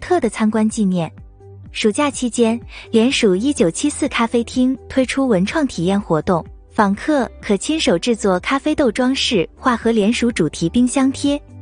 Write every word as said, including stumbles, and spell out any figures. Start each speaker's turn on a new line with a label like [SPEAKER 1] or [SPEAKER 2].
[SPEAKER 1] 特的参观纪念。暑假期间，联署一九七四咖啡厅推出文创体验活动，访客可亲手制作咖啡豆装饰，画和联署主题冰箱贴，